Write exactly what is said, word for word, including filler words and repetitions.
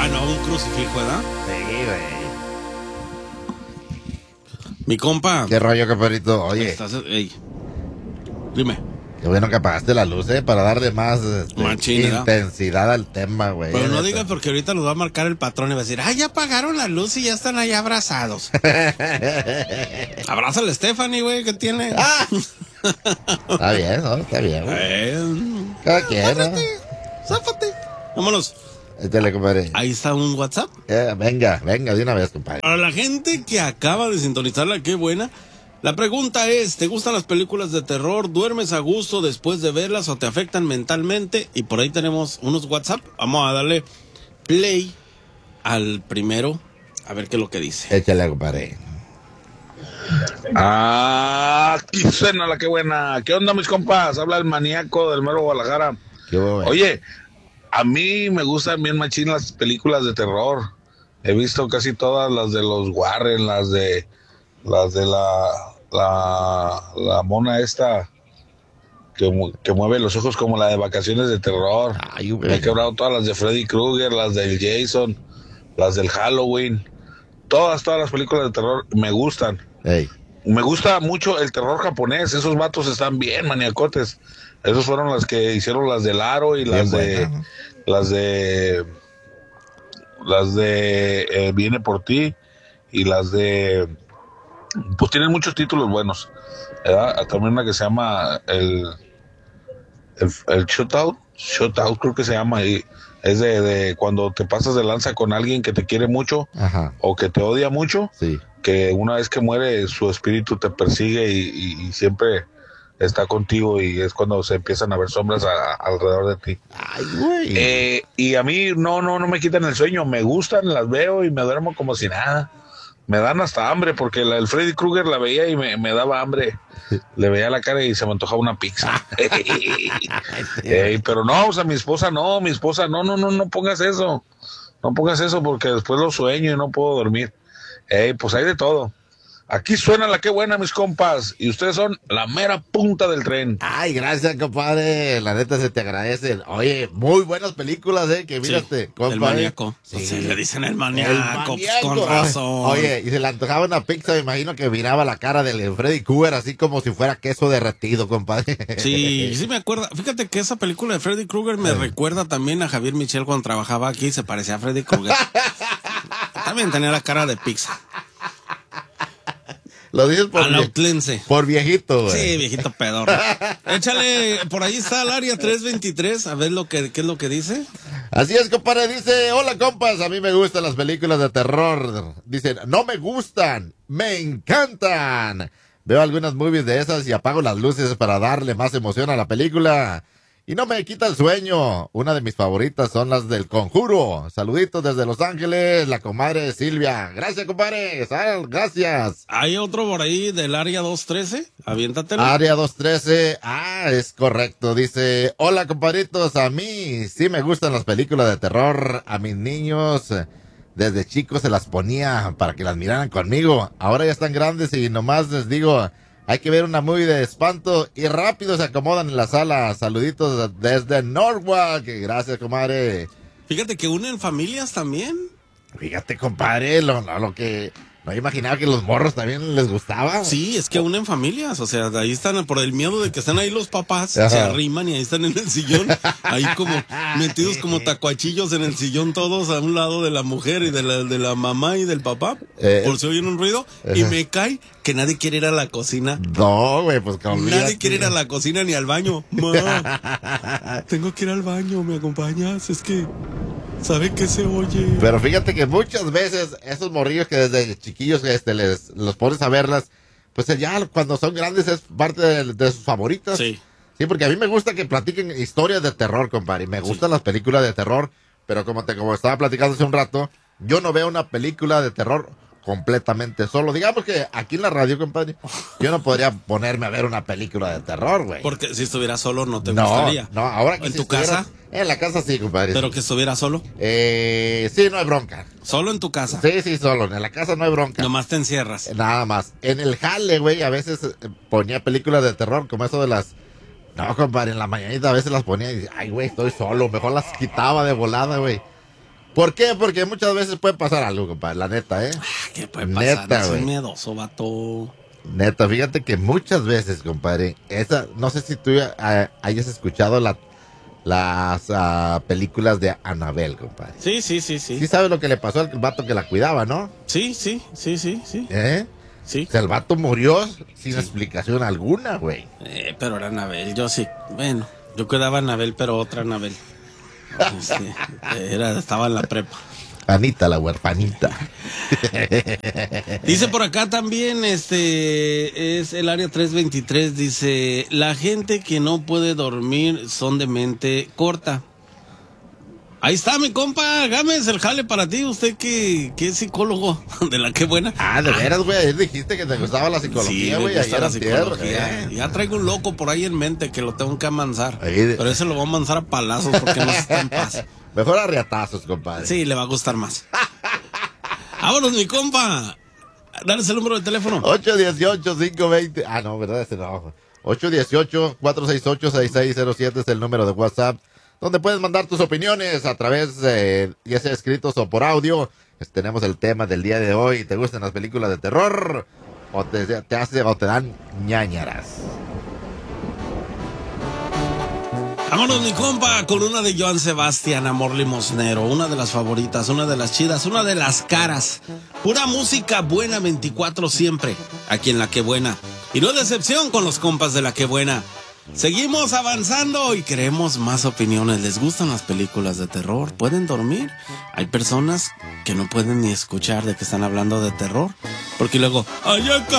Ah, no, un crucifijo, ¿verdad? Sí, güey. Mi compa. ¿Qué rollo, compadrito? Oye. Estás, ey. Dime. Qué bueno que apagaste la luz, ¿eh? Para darle más este, Machín, ¿verdad? intensidad al tema, güey. Pero no neta. digas porque ahorita nos va a marcar el patrón y va a decir, ah, ya apagaron la luz y ya están ahí abrazados. Abraza a la Stephanie, güey, que tiene. Ah. Está bien, ¿no? Está bien, güey. Eh, Cada quien, ¿no? Záfate, záfate. Vámonos. Échale, compadre. Ahí está un WhatsApp. Eh, venga, venga, de una vez, compadre. Para la gente que acaba de sintonizarla, qué buena. La pregunta es, ¿te gustan las películas de terror? ¿Duermes a gusto después de verlas o te afectan mentalmente? Y por ahí tenemos unos WhatsApp. Vamos a darle play al primero, a ver qué es lo que dice. Échale, compadre. Ah, aquí suena la que buena. ¿Qué onda, mis compas? Habla el maníaco del mero Guadalajara. Qué bueno. Oye, a mí me gustan bien machín las películas de terror. He visto casi todas las de los Warren, las de las de la la, la mona esta que, que mueve los ojos como la de Vacaciones de Terror. Ay, me he quebrado todas las de Freddy Krueger, las del Jason, las del Halloween. Todas, todas las películas de terror me gustan. Hey. Me gusta mucho el terror japonés. Esos vatos están bien maniacotes. Esos fueron las que hicieron las del Aro y Bien las buena, de ¿no? las de las de eh, Viene por ti y las de pues tienen muchos títulos buenos, ¿verdad? También una que se llama el el, el Shootout Shootout creo que se llama, y es de, de cuando te pasas de lanza con alguien que te quiere mucho. Ajá. O que te odia mucho, sí. Que una vez que muere su espíritu te persigue y, y, y siempre está contigo, y es cuando se empiezan a ver sombras a, a, alrededor de ti. Ay, güey. Eh, y a mí no, no, no me quitan el sueño, me gustan, las veo y me duermo como si nada. Me dan hasta hambre, porque la, el Freddy Krueger la veía y me, me daba hambre. Le veía la cara y se me antojaba una pizza. eh, pero no, o sea, mi esposa no, mi esposa, no, no, no, no pongas eso. No pongas eso porque después lo sueño y no puedo dormir. Eh, pues hay de todo. Aquí suena la que buena, mis compas, y ustedes son la mera punta del tren. Ay, gracias, compadre. La neta se te agradece. Oye, muy buenas películas, ¿eh? Que miraste, Sí, compadre. el maníaco. Sí. Sí, le dicen el maníaco, El pues, maníaco. con razón. Oye, y se le antojaba una pizza, me imagino que miraba la cara del Freddy Krueger así como si fuera queso derretido, compadre. Sí, sí me acuerdo. Fíjate que esa película de Freddy Krueger me Ay. recuerda también a Javier Michel cuando trabajaba aquí, se parecía a Freddy Krueger. También tenía la cara de pizza. Lo dices por, vie- Alautlense. por viejito, güey. Sí, viejito pedorro. Échale, por ahí está el área tres veintitrés, a ver lo que, qué es lo que dice. Así es, compadre, dice, hola compas, a mí me gustan las películas de terror. Dicen, no me gustan, me encantan. Veo algunas movies de esas y apago las luces para darle más emoción a la película. Y no me quita el sueño. Una de mis favoritas son las del Conjuro. Saluditos desde Los Ángeles, la comadre Silvia. Gracias, compadre. Sal, gracias. Hay otro por ahí del área doscientos trece, aviéntatelo. Área doscientos trece, ah, es correcto, dice, hola compadritos, a mí sí me gustan las películas de terror, a mis niños desde chicos se las ponía para que las miraran conmigo, ahora ya están grandes y nomás les digo, hay que ver una movie de espanto y rápido se acomodan en la sala, saluditos desde Norwalk, gracias comadre. Fíjate que unen familias también. Fíjate compadre, lo, lo, lo que... No imaginaba que los morros también les gustaba. Sí, es que unen familias, o sea, ahí están, por el miedo de que están ahí los papás, Ajá. se arriman y ahí están en el sillón, ahí como metidos como tacuachillos en el sillón todos a un lado de la mujer y de la, de la mamá y del papá, Eh, por si oyen un ruido, y ajá. me cae que nadie quiere ir a la cocina. No, güey, pues como... Nadie quiere ir a la cocina ni al baño. Ma, tengo que ir al baño, ¿me acompañas? Es que, ¿sabe qué se oye? Pero fíjate que muchas veces esos morrillos que desde chiquillos este, les, los pones a verlas, pues ya cuando son grandes es parte de, de sus favoritas. Sí. Sí, porque a mí me gusta que platiquen historias de terror, compadre. Y me gustan Sí. las películas de terror, pero como te como estaba platicando hace un rato, yo no veo una película de terror completamente solo. Digamos que aquí en la radio, compadre, yo no podría ponerme a ver una película de terror, güey. Porque si estuviera solo no te No, gustaría. no, ahora que ¿En si tu estuviera- casa? En la casa sí, compadre. Pero que estuviera solo. Eh, sí, no hay bronca. Solo en tu casa. Sí, sí, solo. En la casa no hay bronca. Nomás te encierras. Nada más. En el jale, güey, a veces eh, ponía películas de terror, como eso de las... No, compadre, en la mañanita a veces las ponía y, ay, güey, estoy solo. Mejor las quitaba de volada, güey. ¿Por qué? Porque muchas veces puede pasar algo, compadre, la neta, ¿eh? Ah, ¿qué puede pasar? Neta, No soy güey. miedoso, vato. Neta, fíjate que muchas veces, compadre, esa, no sé si tú eh, hayas escuchado la, las uh, películas de Annabelle, compadre. Sí, sí, sí, sí. Sí sabes lo que le pasó al vato que la cuidaba, ¿no? Sí, sí, sí, sí, sí. ¿Eh? Sí. O sea, el vato murió sin explicación alguna, güey. Eh, pero era Anabel, yo sí. Bueno, yo cuidaba a Anabel, pero otra Anabel. Este, era, estaba en la prepa. Anita, la huerfanita. Dice por acá también, este, es el área tres veintitrés, dice, la gente que no puede dormir son de mente corta. Ahí está mi compa, Gámez, el jale para ti, usted que, que es psicólogo de la que buena. Ah, de veras, güey, ayer dijiste que te gustaba la Sí, psicología, me güey, gusta ayer la antier, psicología. ¿eh? Ya traigo un loco por ahí en mente que lo tengo que amansar. Ahí de- Pero ese lo voy a amansar a palazos porque no está en paz. Mejor a riatazos, compadre. Sí, le va a gustar más. Vámonos, mi compa. Dale el número de teléfono. ocho uno ocho, cinco dos cero. Ah, no, ¿verdad? Ese no. ocho uno ocho, cuatro seis ocho, seis seis cero siete es el número de WhatsApp, donde puedes mandar tus opiniones a través de, ya sea escritos o por audio. Pues tenemos el tema del día de hoy. ¿Te gustan las películas de terror? ¿O te, te hace o te dan ñañaras? Vámonos, mi compa, con una de Joan Sebastián, Amor Limosnero. Una de las favoritas, una de las chidas, una de las caras. Pura música buena veinticuatro siempre, aquí en La Que Buena. Y no decepción con los compas de La Que Buena. Seguimos avanzando y queremos más opiniones. ¿Les gustan las películas de terror? ¿Pueden dormir? Hay personas que no pueden ni escuchar de que están hablando de terror. Porque luego, ¡ay, acá!